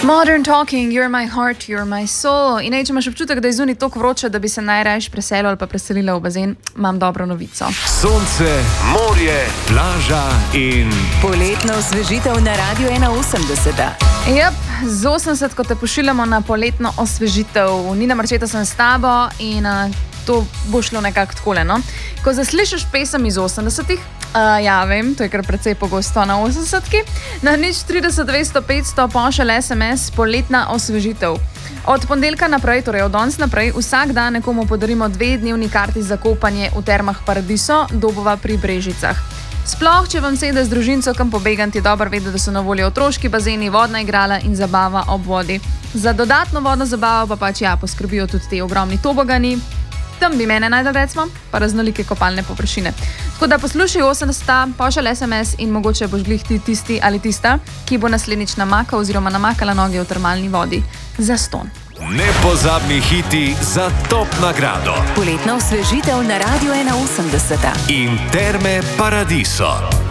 Modern talking, you're my heart, you're my soul. In če imaš občutek, da je zunaj toliko vroče, da bi se najraješ preselil ali pa preselila v bazen, imam dobro novico. Sonce, morje, plaža in poletna osvežitev na Radio 81. Jep, z 80, ko te pošiljamo na poletno osvežitev. Nina Marčeta sem s tabo in to bo šlo nekako takole, no? Ko zaslišiš pesem iz 80-ih, ja, vem, to je kar precej pogosto na 80-ki, na 030 200 500 pošelj SMS poletna osvežitev. Od ponedeljka naprej, torej od danes naprej, vsak dan nekomu podarimo 2-dnevni karti za kopanje v termah Paradiso, Dobova pri Brežicah. Sploh, če vam sede z družinco kam pobegant, je dobro vedeti, da so na voljo otroški bazeni, vodna igrala in zabava ob vodi. Za dodatno vodno zabavo pa poskrbijo tudi te ogromni tobogani. Tam bi mene najdel, recimo, pa raznolike kopalne površine. Tako da poslušaj 80, pošelj SMS in mogoče boš glih ti tisti ali tista, ki bo naslednjič namakal oziroma namakala noge v termalni vodi. Zastonj. Nepozabni hiti za top nagrado. Poletna osvežitev na Radio 81. In terme Paradiso.